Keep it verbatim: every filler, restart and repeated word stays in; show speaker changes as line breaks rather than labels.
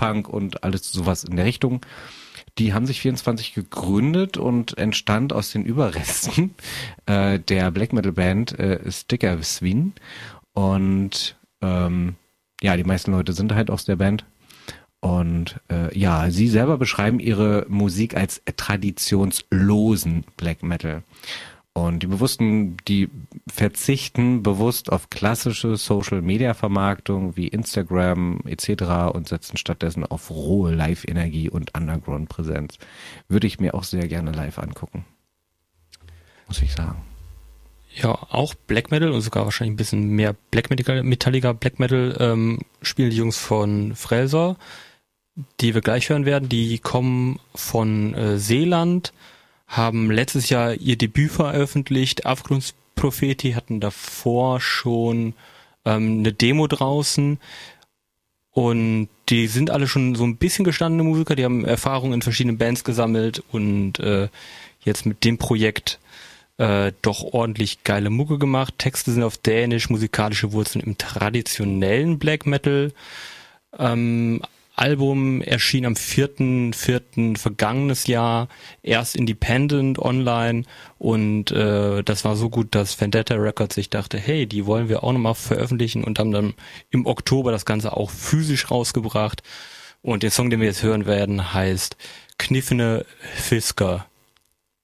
Punk und alles sowas in der Richtung. Die haben sich vierundzwanzig gegründet und entstand aus den Überresten äh, der Black Metal Band äh, Sticker Swin. Und ähm, ja, die meisten Leute sind halt aus der Band. Und äh, ja, sie selber beschreiben ihre Musik als traditionslosen Black Metal. Und die bewussten, die verzichten bewusst auf klassische Social-Media-Vermarktung wie Instagram et cetera und setzen stattdessen auf rohe Live-Energie und Underground-Präsenz. Würde ich mir auch sehr gerne live angucken, muss ich sagen.
Ja, auch Black Metal und sogar wahrscheinlich ein bisschen mehr Black Metal, metalliger Black Metal ähm, spielen die Jungs von Frelser, die wir gleich hören werden. Die kommen von äh, Seeland, haben letztes Jahr ihr Debüt veröffentlicht. Afgrundspropheti hatten davor schon ähm, eine Demo draußen und die sind alle schon so ein bisschen gestandene Musiker, die haben Erfahrung in verschiedenen Bands gesammelt und äh, jetzt mit dem Projekt äh, doch ordentlich geile Mucke gemacht. Texte sind auf Dänisch, musikalische Wurzeln im traditionellen Black Metal. Ähm, Album erschien am vierten vierten vergangenes Jahr, erst independent online und äh, das war so gut, dass Vendetta Records sich dachte, hey, die wollen wir auch nochmal veröffentlichen und haben dann im Oktober das Ganze auch physisch rausgebracht und der Song, den wir jetzt hören werden, heißt Kniffene Fisker.